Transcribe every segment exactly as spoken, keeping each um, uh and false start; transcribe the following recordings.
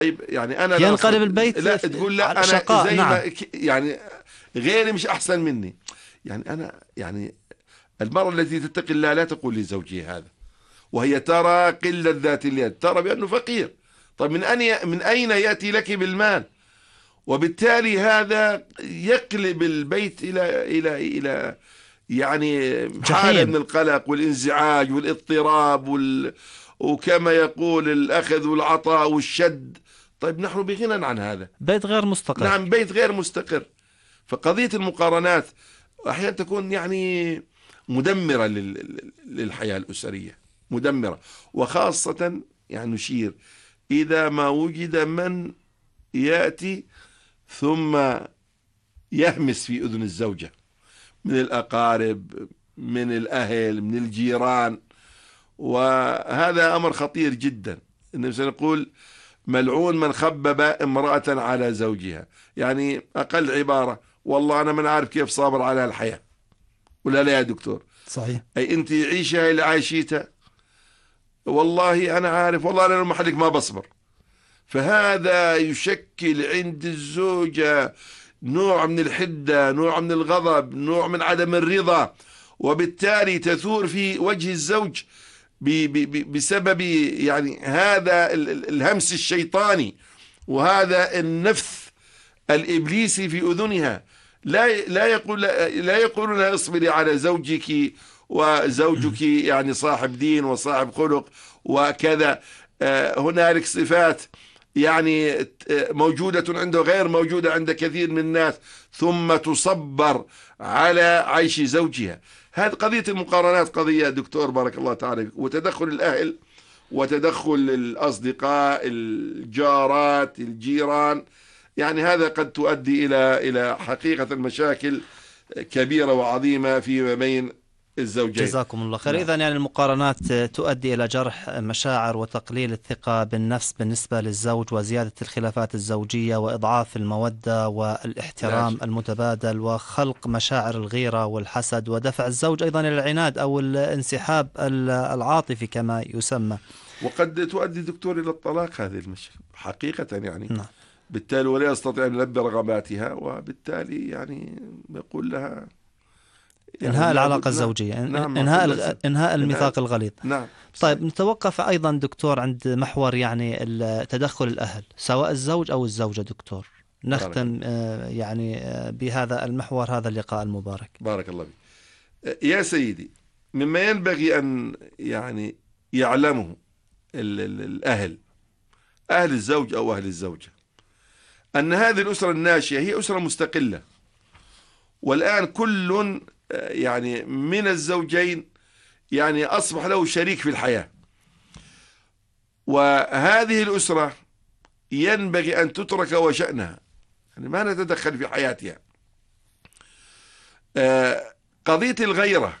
طيب يعني أنا لا ينقلب أصل... البيت لا تقول لا أنا شقاء. زي نعم. ما ك- يعني غيري مش أحسن مني. يعني أنا يعني المرأة التي تتقي الله لا تقول لزوجها هذا، وهي ترى قلة ذات اليد، ترى بأنه فقير. طيب من أين من أين يأتي لك بالمال؟ وبالتالي هذا يقلب البيت إلى إلى إلى يعني حالة من جحيم. القلق والانزعاج والاضطراب وال وكما يقول الأخذ والعطاء والشد. طيب نحن بغنى عن هذا. بيت غير مستقر. نعم، بيت غير مستقر. فقضية المقارنات أحيانا تكون يعني مدمرة لل- للحياة الأسرية، مدمرة. وخاصة يعني نشير إذا ما وجد من يأتي ثم يهمس في أذن الزوجة من الأقارب، من الأهل، من الجيران. وهذا أمر خطير جدا. النبي سنقول ملعون من خبب امرأة على زوجها. يعني أقل عبارة، والله أنا من عارف كيف صابر على الحياة. ولا لا يا دكتور؟ صحيح. أي أنت عيشها اللي عايشيتها، والله أنا عارف، والله أنا لو محلك ما بصبر. فهذا يشكل عند الزوجة نوع من الحدة، نوع من الغضب، نوع من عدم الرضا. وبالتالي تثور في وجه الزوج بسبب يعني هذا الهمس الشيطاني وهذا النفث الإبليسي في أذنها. لا لا يقول لا يقول لها اصبري على زوجك، وزوجك يعني صاحب دين وصاحب خلق وكذا. هنالك صفات يعني موجودة عنده غير موجودة عند كثير من الناس، ثم تصبر على عيش زوجها. هذه قضية المقارنات قضية دكتور بارك الله تعالى، وتدخل الأهل وتدخل الأصدقاء، الجارات، الجيران. يعني هذا قد تؤدي إلى إلى حقيقة المشاكل كبيرة وعظيمة فيما بين الزوجين. جزاكم الله خير. نعم. إذن يعني المقارنات تؤدي إلى جرح مشاعر وتقليل الثقة بالنفس بالنسبة للزوج، وزيادة الخلافات الزوجية، وإضعاف المودة والاحترام لا المتبادل، وخلق مشاعر الغيرة والحسد، ودفع الزوج أيضا إلى العناد أو الانسحاب العاطفي كما يسمى. وقد تؤدي دكتور إلى الطلاق هذه المشكلة حقيقة يعني. نعم. بالتالي ولا يستطيع أن يلبي رغباتها، وبالتالي يعني يقول لها يعني إنهاء العلاقة لابد. نعم. الزوجية، نعم إنهاء أقول الغ- لها إنهاء إنهاء. الميثاق الغليظ. نعم طيب صحيح. نتوقف أيضا دكتور عند محور يعني ال- تدخل الأهل سواء الزوج أو الزوجة دكتور. بارك الله. نختم آه، يعني آه، بهذا المحور هذا اللقاء المبارك. بارك الله فيك يا سيدي. مما ينبغي أن يعني يعلمه ال- ال- الأهل، أهل الزوج أو أهل الزوجة، أن هذه الأسرة الناشئة هي أسرة مستقلة. والآن كل يعني من الزوجين يعني أصبح له شريك في الحياة. وهذه الأسرة ينبغي أن تترك وشأنها، يعني ما نتدخل في حياتها. قضية الغيرة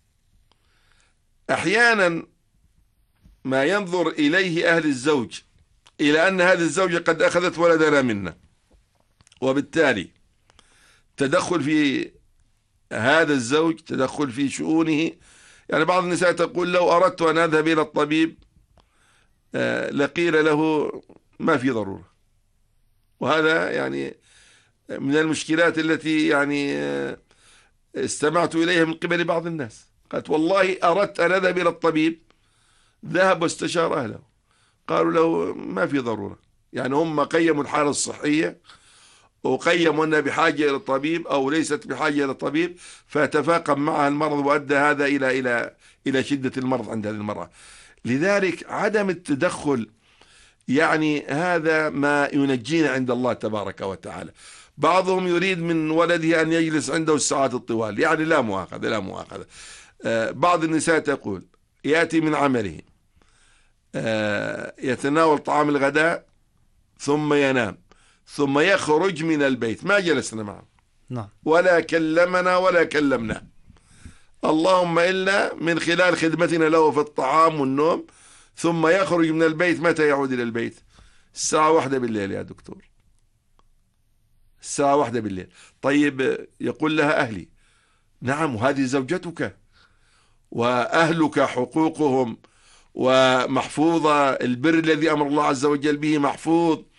أحيانا ما ينظر إليه أهل الزوج إلى أن هذه الزوجة قد أخذت ولدنا منا، وبالتالي تدخل في هذا الزوج، تدخل في شؤونه. يعني بعض النساء تقول لو أردت أن أذهب إلى الطبيب لقيل له ما في ضرورة. وهذا يعني من المشكلات التي يعني استمعت إليها من قبل بعض الناس. قالت والله أردت أن أذهب إلى الطبيب، ذهب واستشار أهله قالوا له ما في ضرورة. يعني هم قيموا الحالة الصحية وقيموا أنها بحاجة إلى الطبيب أو ليست بحاجة إلى الطبيب، فتفاقم معها المرض وأدى هذا إلى إلى إلى شدة المرض عند هذه المرأة. لذلك عدم التدخل يعني هذا ما ينجينا عند الله تبارك وتعالى. بعضهم يريد من ولده أن يجلس عنده الساعات الطوال، يعني لا مؤاخذة لا مؤاخذة. آه بعض النساء تقول يأتي من عمله آه يتناول طعام الغداء ثم ينام ثم يخرج من البيت، ما جلسنا معه نعم. ولا كلمنا ولا كلمنا، اللهم إلا من خلال خدمتنا له في الطعام والنوم. ثم يخرج من البيت، متى يعود إلى البيت؟ الساعة واحدة بالليل يا دكتور، الساعة واحدة بالليل. طيب يقول لها أهلي، نعم وهذه زوجتك وأهلك حقوقهم ومحفوظة، البر الذي أمر الله عز وجل به محفوظ،